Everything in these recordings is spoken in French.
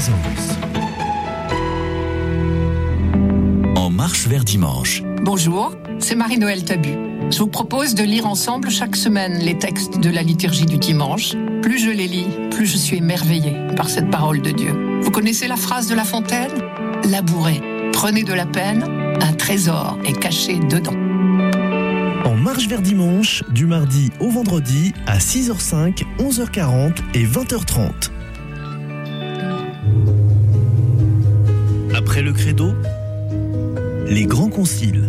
présence. En marche vers dimanche. Bonjour, c'est Marie-Noël Tabu. Je vous propose de lire ensemble chaque semaine les textes de la liturgie du dimanche. Plus je les lis, plus je suis émerveillée par cette parole de Dieu. Vous connaissez la phrase de La Fontaine ? Labourez, prenez de la peine, un trésor est caché dedans. En marche vers dimanche, du mardi au vendredi à 6h05, 11h40 et 20h30. Après le credo, les grands conciles.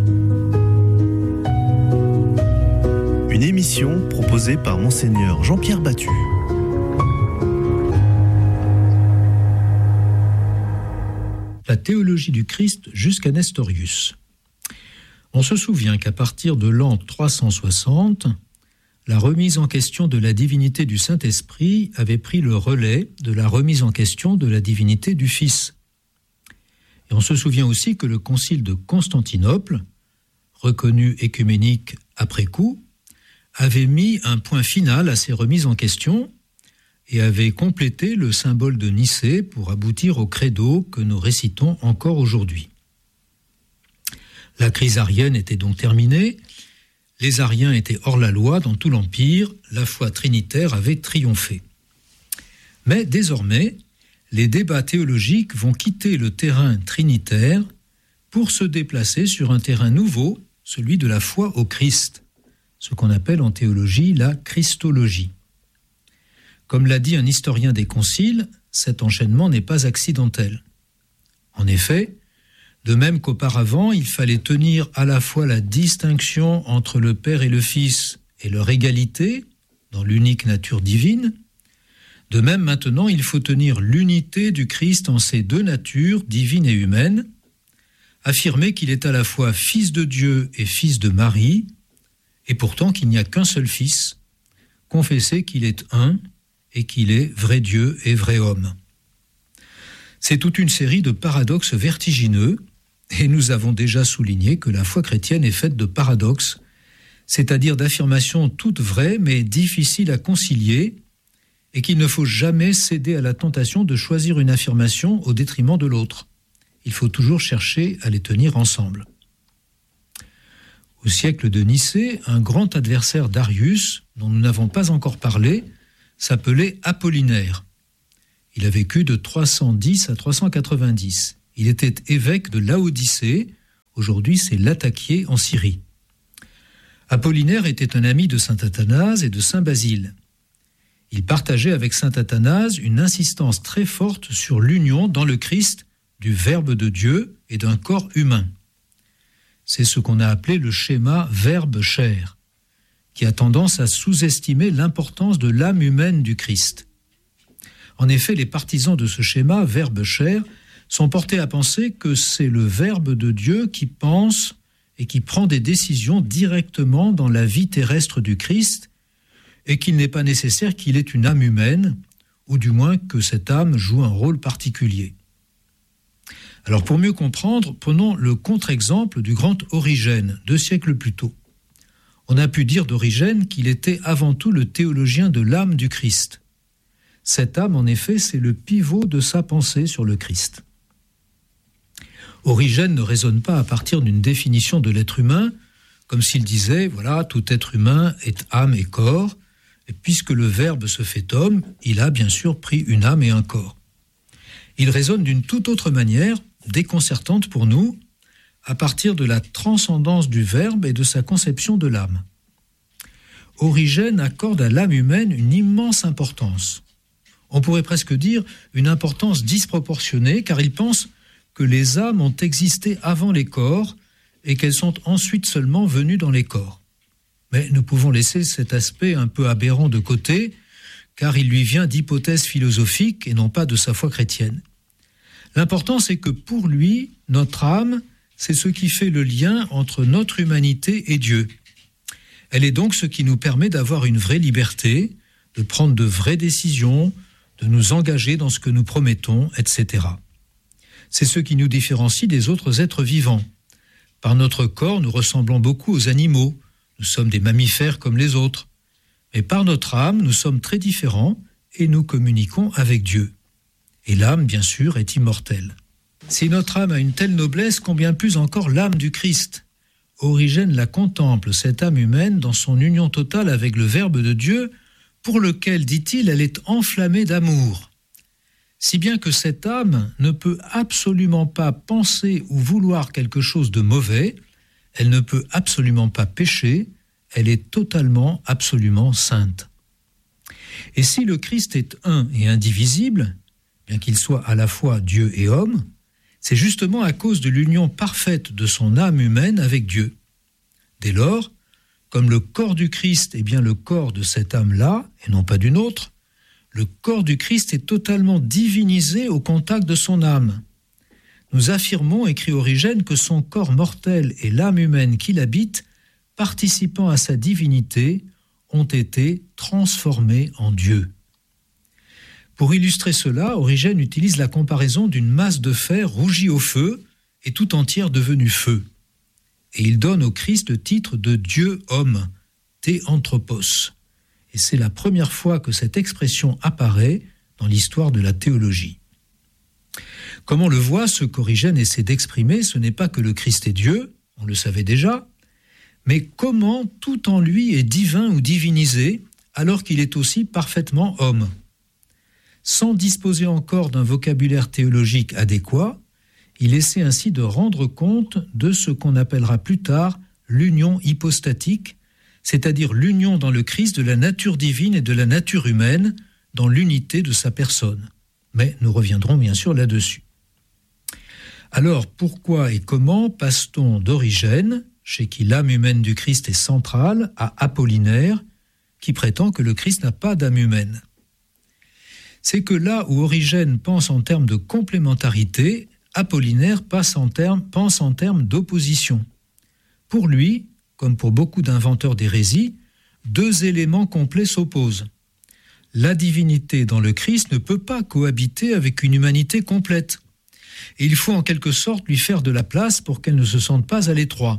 Une émission proposée par Monseigneur Jean-Pierre Battu. La théologie du Christ jusqu'à Nestorius. On se souvient qu'à partir de l'an 360, la remise en question de la divinité du Saint-Esprit avait pris le relais de la remise en question de la divinité du Fils. Et on se souvient aussi que le concile de Constantinople, reconnu œcuménique après coup, avait mis un point final à ces remises en question et avait complété le symbole de Nicée pour aboutir au credo que nous récitons encore aujourd'hui. La crise arienne était donc terminée, les ariens étaient hors la loi dans tout l'Empire, la foi trinitaire avait triomphé. Mais désormais, les débats théologiques vont quitter le terrain trinitaire pour se déplacer sur un terrain nouveau, celui de la foi au Christ, ce qu'on appelle en théologie la christologie. Comme l'a dit un historien des conciles, cet enchaînement n'est pas accidentel. En effet, de même qu'auparavant, il fallait tenir à la fois la distinction entre le Père et le Fils et leur égalité dans l'unique nature divine, de même maintenant, il faut tenir l'unité du Christ en ses deux natures, divine et humaine, affirmer qu'il est à la fois Fils de Dieu et Fils de Marie, et pourtant qu'il n'y a qu'un seul Fils, confesser qu'il est un et qu'il est vrai Dieu et vrai homme. C'est toute une série de paradoxes vertigineux, et nous avons déjà souligné que la foi chrétienne est faite de paradoxes, c'est-à-dire d'affirmations toutes vraies mais difficiles à concilier, et qu'il ne faut jamais céder à la tentation de choisir une affirmation au détriment de l'autre. Il faut toujours chercher à les tenir ensemble. Au siècle de Nicée, un grand adversaire d'Arius, dont nous n'avons pas encore parlé, s'appelait Apollinaire. Il a vécu de 310 à 390. Il était évêque de Laodicée, aujourd'hui c'est Latakié en Syrie. Apollinaire était un ami de saint Athanase et de saint Basile. Il partageait avec saint Athanase une insistance très forte sur l'union dans le Christ du Verbe de Dieu et d'un corps humain. C'est ce qu'on a appelé le schéma Verbe-chair, qui a tendance à sous-estimer l'importance de l'âme humaine du Christ. En effet, les partisans de ce schéma Verbe-chair sont portés à penser que c'est le Verbe de Dieu qui pense et qui prend des décisions directement dans la vie terrestre du Christ et qu'il n'est pas nécessaire qu'il ait une âme humaine, ou du moins que cette âme joue un rôle particulier. Alors pour mieux comprendre, prenons le contre-exemple du grand Origène, 2 siècles plus tôt. On a pu dire d'Origène qu'il était avant tout le théologien de l'âme du Christ. Cette âme, en effet, c'est le pivot de sa pensée sur le Christ. Origène ne raisonne pas à partir d'une définition de l'être humain, comme s'il disait, voilà, tout être humain est âme et corps, et puisque le Verbe se fait homme, il a bien sûr pris une âme et un corps. Il raisonne d'une toute autre manière, déconcertante pour nous, à partir de la transcendance du Verbe et de sa conception de l'âme. Origène accorde à l'âme humaine une immense importance. On pourrait presque dire une importance disproportionnée, car il pense que les âmes ont existé avant les corps et qu'elles sont ensuite seulement venues dans les corps. Mais nous pouvons laisser cet aspect un peu aberrant de côté, car il lui vient d'hypothèses philosophiques et non pas de sa foi chrétienne. L'important, c'est que pour lui, notre âme, c'est ce qui fait le lien entre notre humanité et Dieu. Elle est donc ce qui nous permet d'avoir une vraie liberté, de prendre de vraies décisions, de nous engager dans ce que nous promettons, etc. C'est ce qui nous différencie des autres êtres vivants. Par notre corps, nous ressemblons beaucoup aux animaux. Nous sommes des mammifères comme les autres. Mais par notre âme, nous sommes très différents et nous communiquons avec Dieu. Et l'âme, bien sûr, est immortelle. Si notre âme a une telle noblesse, combien plus encore l'âme du Christ. Origène la contemple, cette âme humaine, dans son union totale avec le Verbe de Dieu, pour lequel, dit-il, elle est enflammée d'amour. Si bien que cette âme ne peut absolument pas penser ou vouloir quelque chose de mauvais, elle ne peut absolument pas pécher, elle est totalement, absolument sainte. Et si le Christ est un et indivisible, bien qu'il soit à la fois Dieu et homme, c'est justement à cause de l'union parfaite de son âme humaine avec Dieu. Dès lors, comme le corps du Christ est bien le corps de cette âme-là, et non pas d'une autre, le corps du Christ est totalement divinisé au contact de son âme. Nous affirmons, écrit Origène, que son corps mortel et l'âme humaine qui l'habite, participant à sa divinité, ont été transformés en Dieu. Pour illustrer cela, Origène utilise la comparaison d'une masse de fer rougie au feu et tout entière devenue feu. Et il donne au Christ le titre de Dieu-homme, Théanthropos. Et c'est la première fois que cette expression apparaît dans l'histoire de la théologie. Comme on le voit, ce qu'Origène essaie d'exprimer, ce n'est pas que le Christ est Dieu, on le savait déjà, mais comment tout en lui est divin ou divinisé, alors qu'il est aussi parfaitement homme. Sans disposer encore d'un vocabulaire théologique adéquat, il essaie ainsi de rendre compte de ce qu'on appellera plus tard l'union hypostatique, c'est-à-dire l'union dans le Christ de la nature divine et de la nature humaine dans l'unité de sa personne. Mais nous reviendrons bien sûr là-dessus. Alors, pourquoi et comment passe-t-on d'Origène, chez qui l'âme humaine du Christ est centrale, à Apollinaire, qui prétend que le Christ n'a pas d'âme humaine? C'est que là où Origène pense en termes de complémentarité, Apollinaire pense en termes d'opposition. Pour lui, comme pour beaucoup d'inventeurs d'hérésie, deux éléments complets s'opposent. La divinité dans le Christ ne peut pas cohabiter avec une humanité complète. Et il faut en quelque sorte lui faire de la place pour qu'elle ne se sente pas à l'étroit.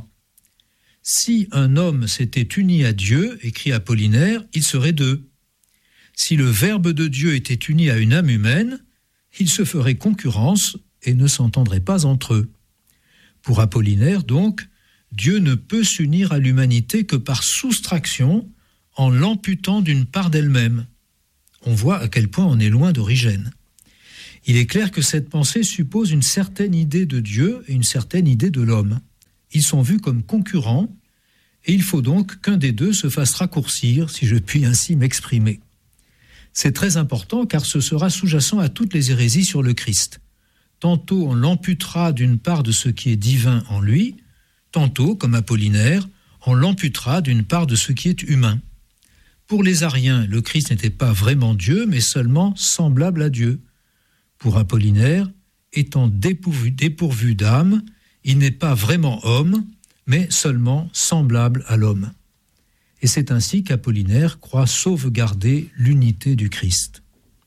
Si un homme s'était uni à Dieu, écrit Apollinaire, il serait deux. Si le Verbe de Dieu était uni à une âme humaine, ils se feraient concurrence et ne s'entendraient pas entre eux. Pour Apollinaire, donc, Dieu ne peut s'unir à l'humanité que par soustraction, en l'amputant d'une part d'elle-même. On voit à quel point on est loin d'Origène. Il est clair que cette pensée suppose une certaine idée de Dieu et une certaine idée de l'homme. Ils sont vus comme concurrents, et il faut donc qu'un des deux se fasse raccourcir, si je puis ainsi m'exprimer. C'est très important car ce sera sous-jacent à toutes les hérésies sur le Christ. Tantôt on l'amputera d'une part de ce qui est divin en lui, tantôt, comme Apollinaire, on l'amputera d'une part de ce qui est humain. Pour les Ariens, le Christ n'était pas vraiment Dieu, mais seulement semblable à Dieu. Pour Apollinaire, étant dépourvu d'âme, il n'est pas vraiment homme, mais seulement semblable à l'homme. Et c'est ainsi qu'Apollinaire croit sauvegarder l'unité du Christ.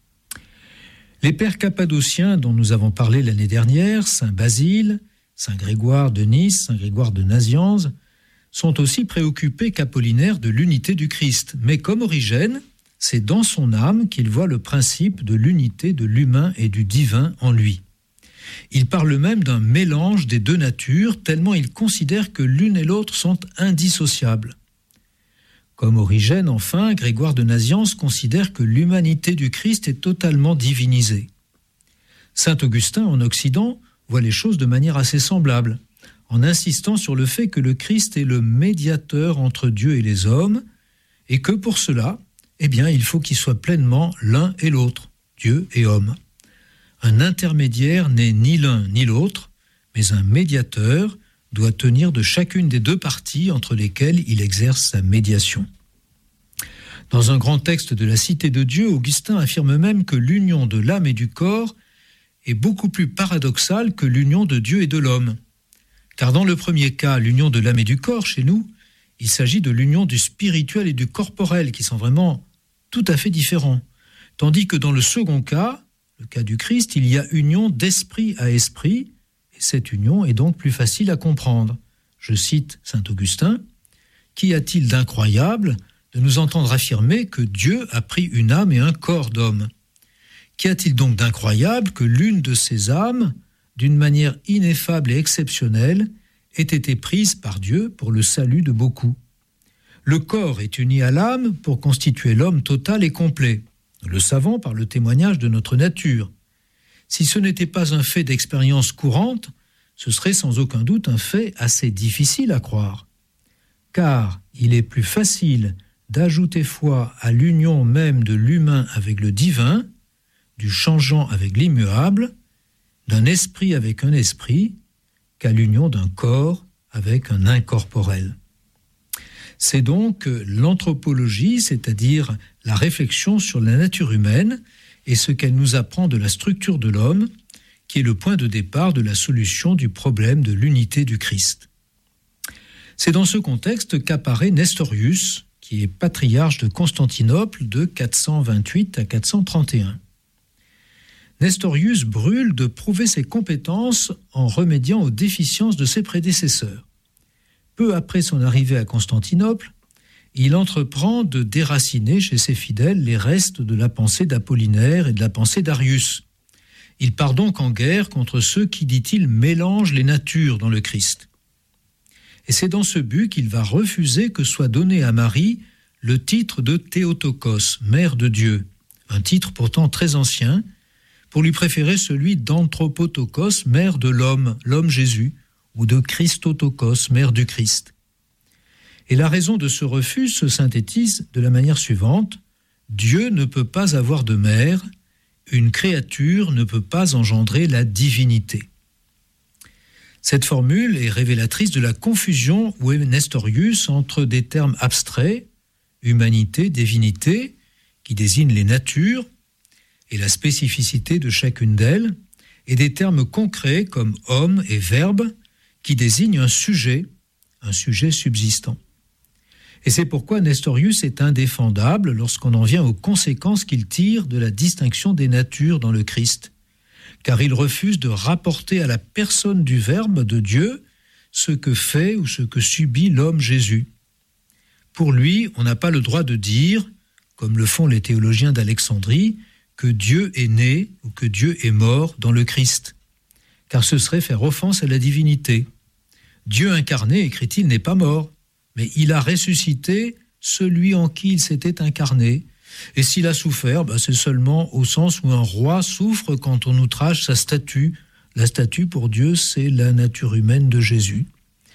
Les pères cappadociens dont nous avons parlé l'année dernière, saint Basile, saint Grégoire de Nice, saint Grégoire de Nazianze, sont aussi préoccupés qu'Apollinaire de l'unité du Christ. Mais comme Origène, c'est dans son âme qu'il voit le principe de l'unité de l'humain et du divin en lui. Il parle même d'un mélange des deux natures, tellement il considère que l'une et l'autre sont indissociables. Comme Origène, enfin, Grégoire de Nazianze considère que l'humanité du Christ est totalement divinisée. Saint Augustin, en Occident, voit les choses de manière assez semblable, en insistant sur le fait que le Christ est le médiateur entre Dieu et les hommes, et que pour cela, il faut qu'il soit pleinement l'un et l'autre, Dieu et homme. Un intermédiaire n'est ni l'un ni l'autre, mais un médiateur doit tenir de chacune des deux parties entre lesquelles il exerce sa médiation. Dans un grand texte de la Cité de Dieu, Augustin affirme même que l'union de l'âme et du corps est beaucoup plus paradoxale que l'union de Dieu et de l'homme. Car dans le premier cas, l'union de l'âme et du corps, chez nous, il s'agit de l'union du spirituel et du corporel, qui sont vraiment tout à fait différents. Tandis que dans le second cas, le cas du Christ, il y a union d'esprit à esprit, et cette union est donc plus facile à comprendre. Je cite saint Augustin, « Qu'y a-t-il d'incroyable de nous entendre affirmer que Dieu a pris une âme et un corps d'homme ? Qu'y a-t-il donc d'incroyable que l'une de ces âmes, d'une manière ineffable et exceptionnelle, ait été prise par Dieu pour le salut de beaucoup? Le corps est uni à l'âme pour constituer l'homme total et complet. Nous le savons par le témoignage de notre nature. Si ce n'était pas un fait d'expérience courante, ce serait sans aucun doute un fait assez difficile à croire. Car il est plus facile d'ajouter foi à l'union même de l'humain avec le divin, du changeant avec l'immuable, d'un esprit avec un esprit, qu'à l'union d'un corps avec un incorporel. C'est donc l'anthropologie, c'est-à-dire la réflexion sur la nature humaine et ce qu'elle nous apprend de la structure de l'homme, qui est le point de départ de la solution du problème de l'unité du Christ. C'est dans ce contexte qu'apparaît Nestorius, qui est patriarche de Constantinople de 428 à 431. Nestorius brûle de prouver ses compétences en remédiant aux déficiences de ses prédécesseurs. Peu après son arrivée à Constantinople, il entreprend de déraciner chez ses fidèles les restes de la pensée d'Apollinaire et de la pensée d'Arius. Il part donc en guerre contre ceux qui, dit-il, mélangent les natures dans le Christ. Et c'est dans ce but qu'il va refuser que soit donné à Marie le titre de Théotokos, mère de Dieu, un titre pourtant très ancien, pour lui préférer celui d'Anthropotokos, mère de l'homme, l'homme Jésus, ou de Christotokos, mère du Christ. Et la raison de ce refus se synthétise de la manière suivante: Dieu ne peut pas avoir de mère, une créature ne peut pas engendrer la divinité. Cette formule est révélatrice de la confusion où est Nestorius entre des termes abstraits, humanité, divinité, qui désignent les natures et la spécificité de chacune d'elles, et des termes concrets comme homme et verbe, qui désignent un sujet subsistant. Et c'est pourquoi Nestorius est indéfendable lorsqu'on en vient aux conséquences qu'il tire de la distinction des natures dans le Christ, car il refuse de rapporter à la personne du Verbe de Dieu ce que fait ou ce que subit l'homme Jésus. Pour lui, on n'a pas le droit de dire, comme le font les théologiens d'Alexandrie, que Dieu est né ou que Dieu est mort dans le Christ, car ce serait faire offense à la divinité. Dieu incarné, écrit-il, n'est pas mort, mais il a ressuscité celui en qui il s'était incarné. Et s'il a souffert, c'est seulement au sens où un roi souffre quand on outrage sa statue. La statue, pour Dieu, c'est la nature humaine de Jésus.